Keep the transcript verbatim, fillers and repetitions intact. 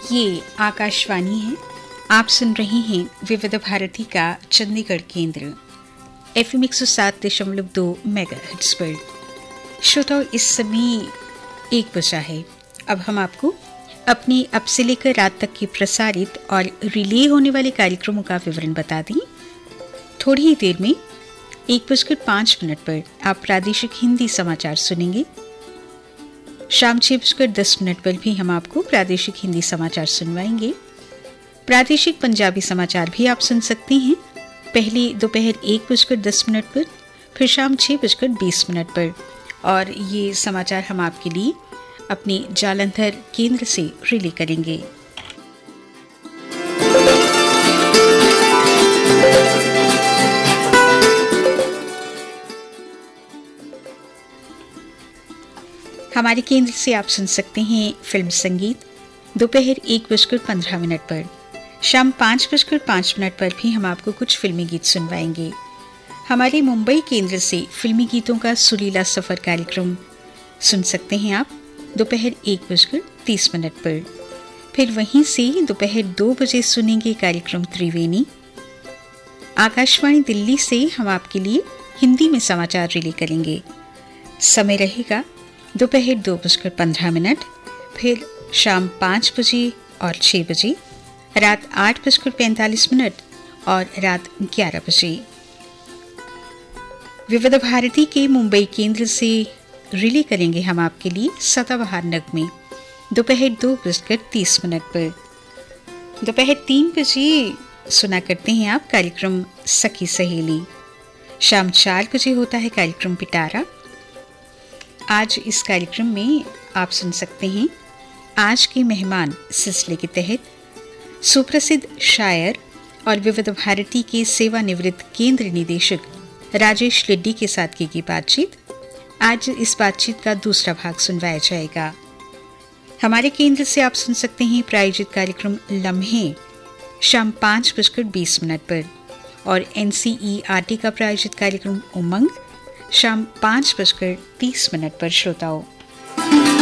ये आकाशवाणी है। आप सुन रहे हैं विविध भारती का चंडीगढ़ केंद्र एफ एम एक सौ सात दशमलव दो मेगाहर्ट्ज पर। श्रोताओ, इस समय एक बजा है। अब हम आपको अपने अब से लेकर रात तक के प्रसारित और रिले होने वाले कार्यक्रमों का विवरण बता दें। थोड़ी ही देर में एक बजकर पाँच मिनट पर आप प्रादेशिक हिंदी समाचार सुनेंगे। शाम छः बजकर दस मिनट पर भी हम आपको प्रादेशिक हिंदी समाचार सुनवाएंगे। प्रादेशिक पंजाबी समाचार भी आप सुन सकते हैं, पहले दोपहर एक बजकर दस मिनट पर, फिर शाम छः बजकर बीस मिनट पर। और ये समाचार हम आपके लिए अपने जालंधर केंद्र से रिले करेंगे। हमारे केंद्र से आप सुन सकते हैं फिल्म संगीत दोपहर एक बजकर पंद्रह मिनट पर। शाम पाँच बजकर पाँच मिनट पर भी हम आपको कुछ फिल्मी गीत सुनवाएंगे। हमारे मुंबई केंद्र से फिल्मी गीतों का सुरीला सफर कार्यक्रम सुन सकते हैं आप दोपहर एक बजकर तीस मिनट पर। फिर वहीं से दोपहर दो बजे सुनेंगे कार्यक्रम त्रिवेणी। आकाशवाणी दिल्ली से हम आपके लिए हिंदी में समाचार रिले करेंगे। समय रहेगा दोपहर दो बजकर पंद्रह मिनट, फिर शाम पाँच बजे और छः बजे, रात आठ बजकर पैंतालीस मिनट और रात ग्यारह बजे। विविध भारती के मुंबई केंद्र से रिले करेंगे हम आपके लिए सदाबहार नगमे दोपहर दो बजकर तीस मिनट पर। दोपहर तीन बजे सुना करते हैं आप कार्यक्रम सखी सहेली। शाम चार बजे होता है कार्यक्रम पिटारा। आज इस कार्यक्रम में आप सुन सकते हैं आज के मेहमान सिलसिले के तहत सुप्रसिद्ध शायर और विविध भारती के सेवानिवृत्त केंद्र निदेशक राजेश रेड्डी के साथ की गई बातचीत। आज इस बातचीत का दूसरा भाग सुनवाया जाएगा। हमारे केंद्र से आप सुन सकते हैं प्रायोजित कार्यक्रम लम्हे शाम पाँच बजकर बीस मिनट पर, और N C E R T का प्रायोजित कार्यक्रम उमंग शाम पाँच बजकर तीस मिनट पर। श्रोताओं,